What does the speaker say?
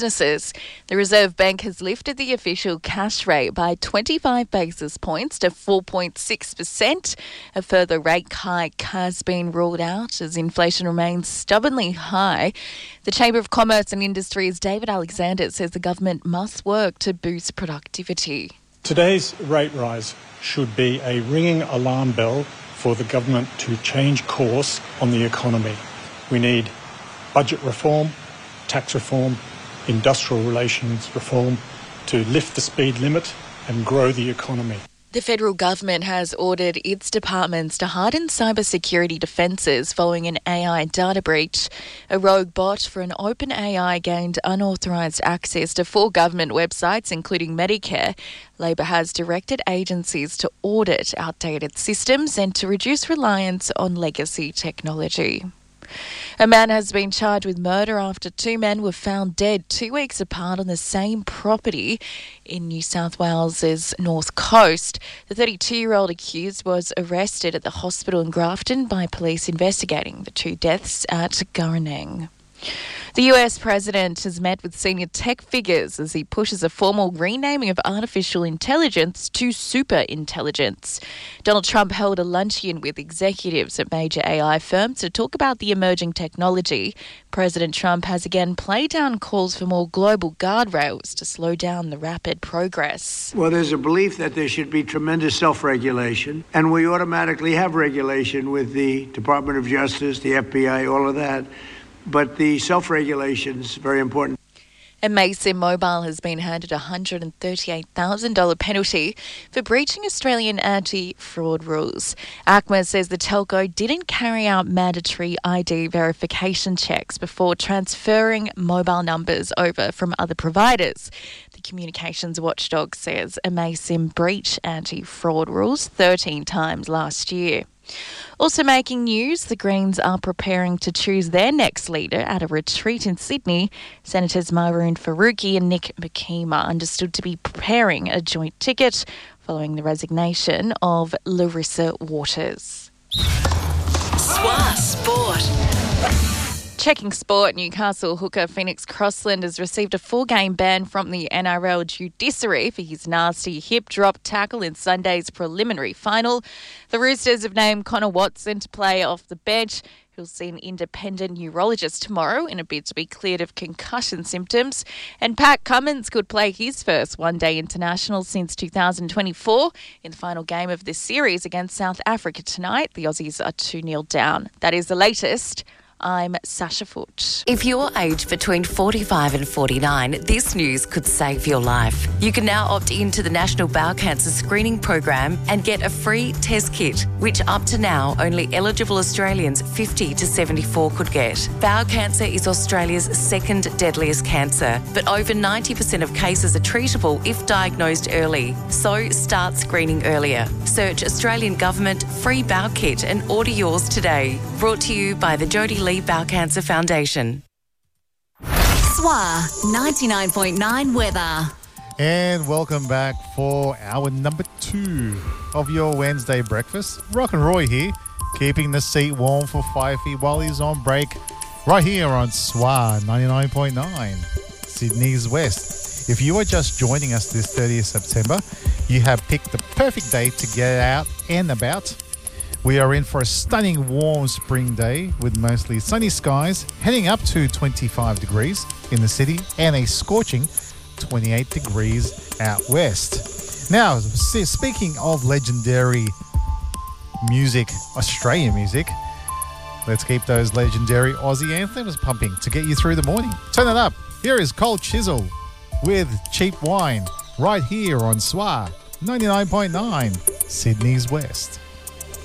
businesses. The Reserve Bank has lifted the official cash rate by 25 basis points to 4.6%. A further rate hike has been ruled out as inflation remains stubbornly high. The Chamber of Commerce and Industry's David Alexander says the government must work to boost productivity. Today's rate rise should be a ringing alarm bell for the government to change course on the economy. We need budget reform, tax reform, industrial relations reform to lift the speed limit and grow the economy. The federal government has ordered its departments to harden cybersecurity defences following an AI data breach. A rogue bot for an OpenAI gained unauthorised access to 4 government websites, including Medicare. Labor has directed agencies to audit outdated systems and to reduce reliance on legacy technology. A man has been charged with murder after 2 men were found dead 2 weeks apart on the same property in New South Wales's North Coast. The 32-year-old accused was arrested at the hospital in Grafton by police investigating the 2 deaths at Gurreneng. The US president has met with senior tech figures as he pushes a formal renaming of artificial intelligence to super intelligence. Donald Trump held a luncheon with executives at major AI firms to talk about the emerging technology. President Trump has again played down calls for more global guardrails to slow down the rapid progress. Well, there's a belief that there should be tremendous self-regulation, and we automatically have regulation with the Department of Justice, the FBI, all of that. But the self-regulation is very important. Amaysim Mobile has been handed a $138,000 penalty for breaching Australian anti-fraud rules. ACMA says the telco didn't carry out mandatory ID verification checks before transferring mobile numbers over from other providers. The communications watchdog says Amaysim breached anti-fraud rules 13 times last year. Also making news, the Greens are preparing to choose their next leader at a retreat in Sydney. Senators Maroon Faruqi and Nick McKeem are understood to be preparing a joint ticket following the resignation of Larissa Waters. SWA Sport. Checking sport, Newcastle hooker Phoenix Crossland has received a 4-game ban from the NRL judiciary for his nasty hip drop tackle in Sunday's preliminary final. The Roosters have named Connor Watson to play off the bench. He'll see an independent neurologist tomorrow in a bid to be cleared of concussion symptoms. And Pat Cummins could play his first one-day international since 2024 in the final game of this series against South Africa tonight. The Aussies are 2-0 down. That is the latest. I'm Sasha Foote. If you're aged between 45 and 49, this news could save your life. You can now opt into the National Bowel Cancer Screening Program and get a free test kit, which up to now only eligible Australians 50 to 74 could get. Bowel cancer is Australia's second deadliest cancer, but over 90% of cases are treatable if diagnosed early. So start screening earlier. Search Australian Government Free Bowel Kit and order yours today. Brought to you by the Jodie Lee Bowel Cancer Foundation. SWA 99.9 weather. And welcome back for hour number 2 of your Wednesday breakfast. Rock and Roy here, keeping the seat warm for Fifey while he's on break, right here on SWA 99.9, Sydney's West. If you are just joining us this 30th September, you have picked the perfect day to get out and about. We are in for a stunning warm spring day with mostly sunny skies, heading up to 25 degrees in the city and a scorching 28 degrees out west. Now, speaking of legendary music, Australian music, let's keep those legendary Aussie anthems pumping to get you through the morning. Turn it up. Here is Cold Chisel with Cheap Wine right here on SWA 99.9, Sydney's West.